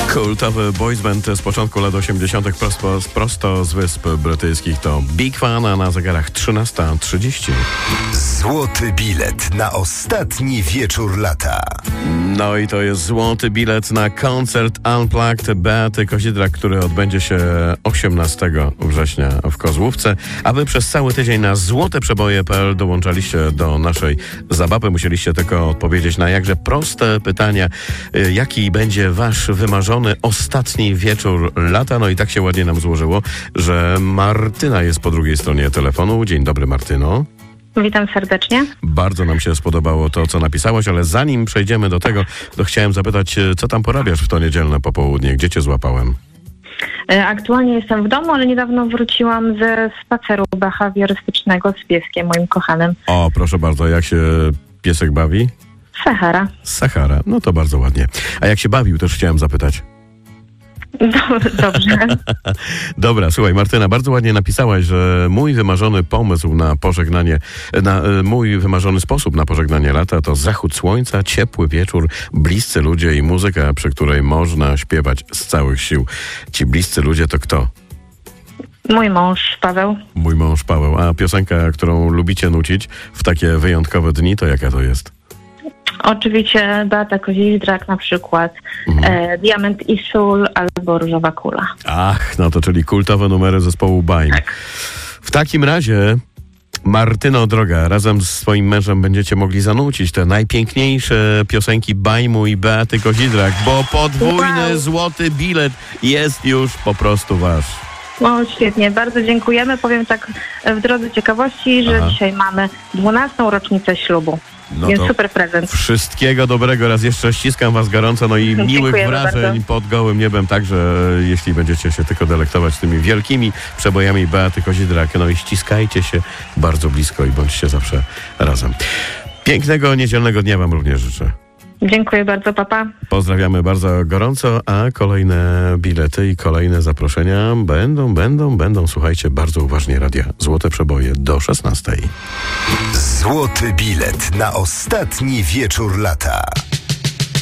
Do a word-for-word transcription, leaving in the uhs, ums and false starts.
Kultowy boys band z początku lat osiemdziesiątych prosto, prosto z Wysp Brytyjskich to Big Fan, a na zegarach trzynasta trzydzieści. Złoty bilet na ostatni wieczór lata. No i to jest złoty bilet na koncert Unplugged Beaty Kozidrak, który odbędzie się osiemnastego września w Kozłówce. A wy przez cały tydzień na złoteprzeboje kropka p l dołączaliście do naszej zabawy. Musieliście tylko odpowiedzieć na jakże proste pytania, jaki będzie wasz wymarzony ostatni wieczór lata. No i tak się ładnie nam złożyło, że Martyna jest po drugiej stronie telefonu. Dzień dobry, Martyno. Witam serdecznie. Bardzo nam się spodobało to, co napisałaś, ale zanim przejdziemy do tego, to chciałem zapytać, co tam porabiasz w to niedzielne popołudnie? Gdzie cię złapałem? Aktualnie jestem w domu, ale niedawno wróciłam ze spaceru behawiorystycznego z pieskiem, moim kochanym. O, proszę bardzo, jak się piesek bawi? Sahara. Sahara, no to bardzo ładnie. A jak się bawił, też chciałem zapytać. Dobrze. Dobra, słuchaj, Martyna, bardzo ładnie napisałaś, że mój wymarzony pomysł na pożegnanie, na mój wymarzony sposób na pożegnanie lata to zachód słońca, ciepły wieczór, bliscy ludzie i muzyka, przy której można śpiewać z całych sił. Ci bliscy ludzie to kto? Mój mąż Paweł. Mój mąż Paweł. A piosenka, którą lubicie nucić w takie wyjątkowe dni, to jaka to jest? Oczywiście Beata Kozidrak na przykład, mhm. e, Diament i sól albo Różowa kula. Ach, no to czyli kultowe numery zespołu Baim. Tak. W takim razie, Martyno droga, razem z swoim mężem będziecie mogli zanucić te najpiękniejsze piosenki Bajmu i Beaty Kozidrak, bo podwójny wow. złoty bilet jest już po prostu wasz. O, świetnie, bardzo dziękujemy. Powiem tak w drodze ciekawości, że Aha. dzisiaj mamy dwunastą rocznicę ślubu. No Więc super prezent. Wszystkiego dobrego. Raz jeszcze ściskam was gorąco, no i miłych wrażeń bardzo. Pod gołym niebem. Także jeśli będziecie się tylko delektować tymi wielkimi przebojami Beaty Kozidrak, no i ściskajcie się bardzo blisko i bądźcie zawsze razem. Pięknego niedzielnego dnia wam również życzę. Dziękuję bardzo, papa. Pozdrawiamy bardzo gorąco, a kolejne bilety i kolejne zaproszenia będą, będą, będą. Słuchajcie bardzo uważnie radia Złote Przeboje do szesnastej. Złoty bilet na ostatni wieczór lata.